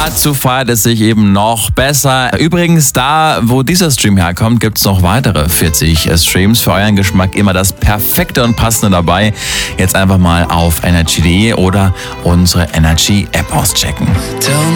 dazu feiert es sich eben noch besser. Übrigens, da wo dieser Stream herkommt, gibt es noch weitere 40 Streams. Für euren Geschmack immer das Perfekte und Passende dabei. Jetzt einfach mal auf energy.de oder unsere Energy App auschecken.